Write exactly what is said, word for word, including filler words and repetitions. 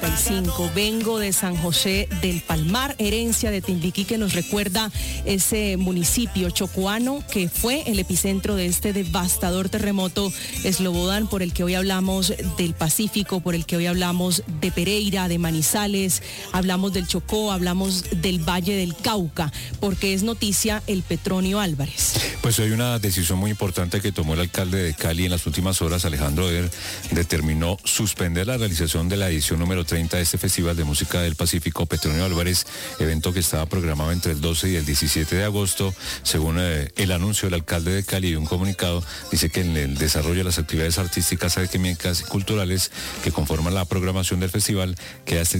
Vengo de San José del Palmar, herencia de Timbiquí, que nos recuerda ese municipio chocoano que fue el epicentro de este devastador terremoto Eslobodán, por el que hoy hablamos del Pacífico, por el que hoy hablamos de Pereira, de Manizales, hablamos del Chocó, hablamos del Valle del Cauca, porque es noticia el Petronio Álvarez. Pues hoy una decisión muy importante que tomó el alcalde de Cali en las últimas horas, Alejandro Eder, determinó suspender la realización de la edición número treinta de este Festival de Música del Pacífico Petronio Álvarez, evento que estaba programado entre el doce y el diecisiete de agosto. Según eh, el anuncio del alcalde de Cali y un comunicado, dice que en el desarrollo de las actividades artísticas, académicas y culturales que conforman la programación del festival queda